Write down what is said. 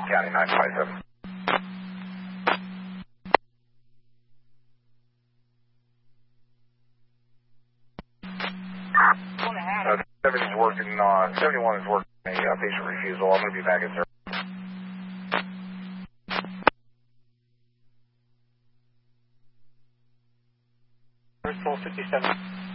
County 957. 70 is working on, 71 is working a patient refusal. I'm going to be back at 0. First 57.